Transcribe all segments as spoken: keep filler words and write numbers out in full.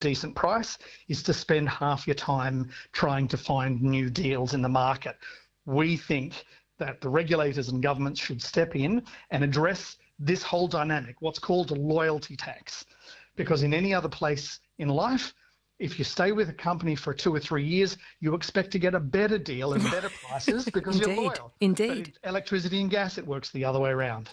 decent price is to spend half your time trying to find new deals in the market. We think that the regulators and governments should step in and address this whole dynamic, what's called a loyalty tax. Because in any other place in life, if you stay with a company for two or three years, you expect to get a better deal and better prices because Indeed. you're loyal. Indeed. But in electricity and gas, it works the other way around.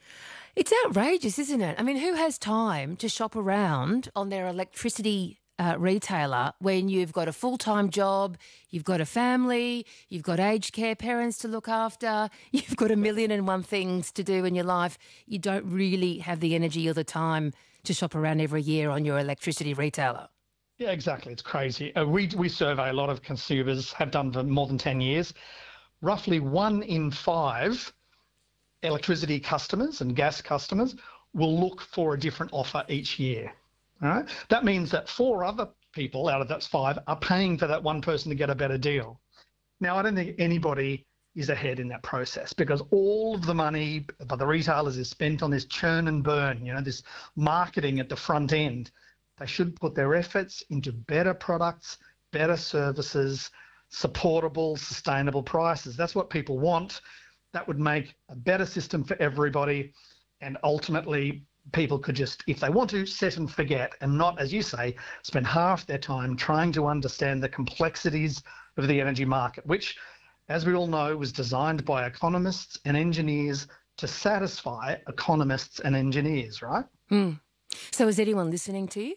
It's outrageous, isn't it? I mean, who has time to shop around on their electricity uh, retailer when you've got a full-time job, you've got a family, you've got aged care parents to look after, you've got a million and one things to do in your life. You don't really have the energy or the time to shop around every year on your electricity retailer. Yeah, exactly. It's crazy. Uh, we we survey a lot of consumers, have done for more than ten years. Roughly one in five electricity customers and gas customers will look for a different offer each year. All right? That means that four other people out of that five are paying for that one person to get a better deal. Now, I don't think anybody is ahead in that process because all of the money by the retailers is spent on this churn and burn, you know, this marketing at the front end. They should put their efforts into better products, better services, supportable, sustainable prices. That's what people want. That would make a better system for everybody. And ultimately, people could just, if they want to, set and forget and not, as you say, spend half their time trying to understand the complexities of the energy market, which, as we all know, was designed by economists and engineers to satisfy economists and engineers, right? Mm. So is anyone listening to you?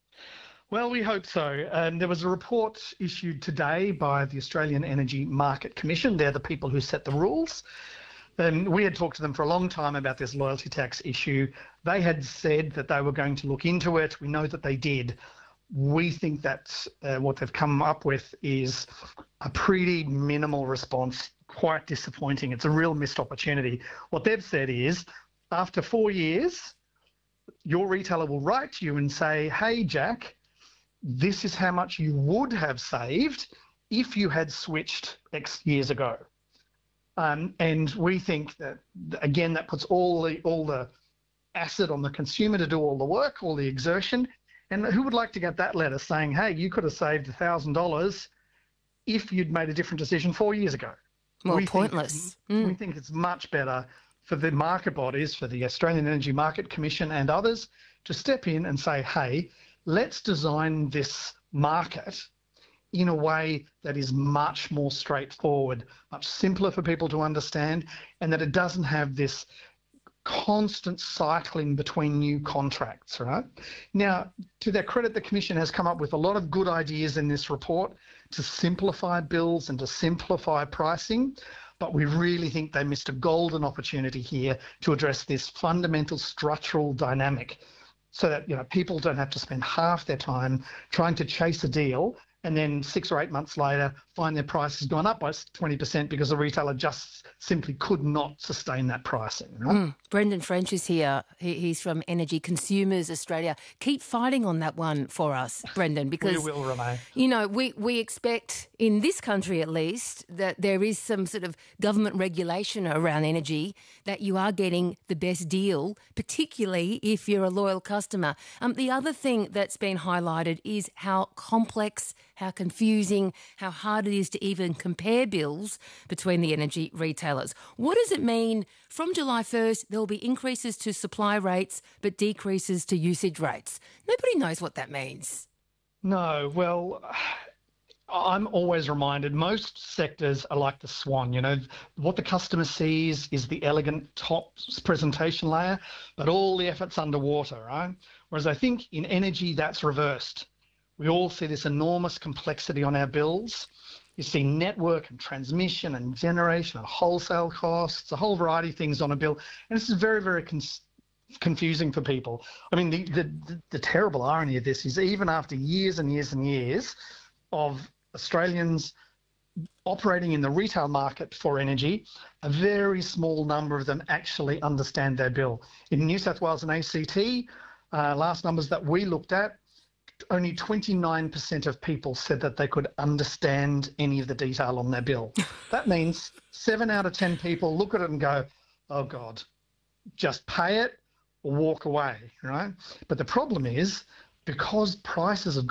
Well, we hope so. Um, there was a report issued today by the Australian Energy Market Commission. They're the people who set the rules. And we had talked to them for a long time about this loyalty tax issue. They had said that they were going to look into it. We know that they did. We think that uh, what they've come up with is a pretty minimal response, quite disappointing. It's a real missed opportunity. What they've said is, after four years, your retailer will write to you and say, hey, Jack, this is how much you would have saved if you had switched X years ago. Um, and we think that, again, that puts all the all the acid on the consumer to do all the work, all the exertion. And who would like to get that letter saying, hey, you could have saved one thousand dollars if you'd made a different decision four years ago? Well, we pointless. Think, mm. We think it's much better for the market bodies, for the Australian Energy Market Commission and others to step in and say, hey, let's design this market in a way that is much more straightforward, much simpler for people to understand, and that it doesn't have this constant cycling between new contracts, right? Now, to their credit, the Commission has come up with a lot of good ideas in this report to simplify bills and to simplify pricing, but we really think they missed a golden opportunity here to address this fundamental structural dynamic so that, you know, people don't have to spend half their time trying to chase a deal and then six or eight months later find their price has gone up by twenty percent because the retailer just simply could not sustain that pricing. Right? Mm. Brendan French is here. He, he's from Energy Consumers Australia. Keep fighting on that one for us, Brendan, because, we will, Renee. you know, we, we expect, in this country at least, that there is some sort of government regulation around energy, that you are getting the best deal, particularly if you're a loyal customer. Um, the other thing that's been highlighted is how complex, how confusing, how hard it is to even compare bills between the energy retailers. What does it mean? From July first, there will be increases to supply rates but decreases to usage rates. Nobody knows what that means. No, well, I'm always reminded most sectors are like the swan. You know, what the customer sees is the elegant top presentation layer, but all the effort's underwater, right? Whereas I think in energy, that's reversed. We all see this enormous complexity on our bills. You see network and transmission and generation and wholesale costs, a whole variety of things on a bill. And this is very, very con- confusing for people. I mean, the, the, the terrible irony of this is even after years and years and years of Australians operating in the retail market for energy, a very small number of them actually understand their bill. In New South Wales and A C T, uh, last numbers that we looked at, only twenty-nine percent of people said that they could understand any of the detail on their bill. That means seven out of ten people look at it and go, oh God, just pay it or walk away, right? But the problem is because prices have